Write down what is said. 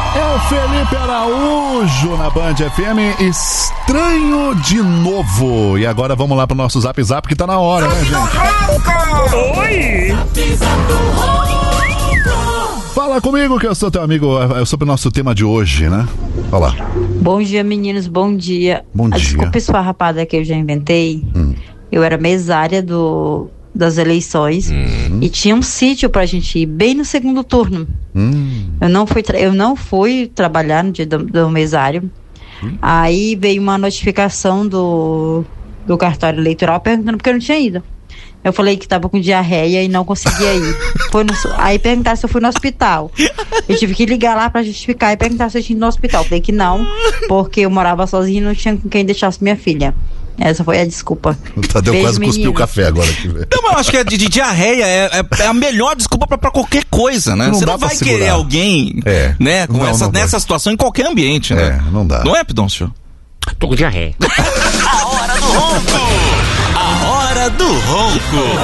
É o Felipe Araújo na Band FM, estranho de novo. E agora vamos lá pro nosso Zap Zap que tá na hora, né, gente? Oi! Fala comigo que eu sou teu amigo, é sobre o nosso tema de hoje, né? Fala. Bom dia, meninos, bom dia. Bom dia. Desculpa esfarrapada que eu já inventei. Eu era mesária das eleições e tinha um sítio pra gente ir bem no segundo turno. Eu não fui trabalhar no dia do mesário. Aí veio uma notificação do cartório eleitoral perguntando porque eu não tinha ido. Eu falei que tava com diarreia e não conseguia ir. Aí perguntaram se eu fui no hospital. Eu tive que ligar lá pra justificar e perguntar se eu tinha ido no hospital. Falei que não, porque eu morava sozinha e não tinha com quem deixasse minha filha. Essa foi a desculpa. O Tadeu quase cuspiu o café agora aqui, velho. Não, mas eu acho que de diarreia é a melhor desculpa pra qualquer coisa, né? Você não vai querer alguém, né, com nessa situação em qualquer ambiente, né? Não dá. Não é, Pidoncio? Tô com diarreia. A hora do ronco! A hora do ronco!